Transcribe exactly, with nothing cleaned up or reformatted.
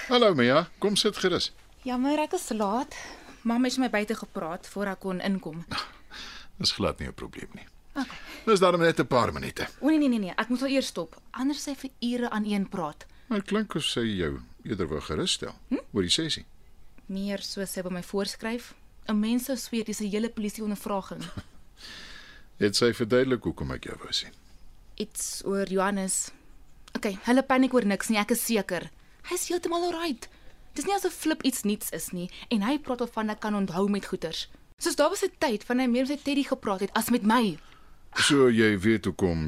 Hallo Mia, kom sit gerus. Jammer, ek is laat. Mamma het my buite gepraat voor ek kon inkom. Dis glad nie 'n probleem nie. Okay. Dis daarom net 'n paar minute. O nee nee nee nee, ek moet wel eers stop. Anders sy vir ure aan een praat. Maar dit klink of sy jou eerder wou gerus stel hm? oor die sessie. Meer soos sy by my voorskryf. 'n Mens sou sweer dis 'n hele polisie ondervraging. Het sy verduidelik hoekom ek jou wou sien? Iets oor Johannes. Okay, hulle paniek oor niks nie, ek is seker. Hy's heeltemal alright. Dis nie asof Flip iets niets is nie en hy praat of van ek kan onthou met goeters. Soos daar was 'n tyd van hy meer met sy Teddy gepraat het as met my. So jy weet hoekom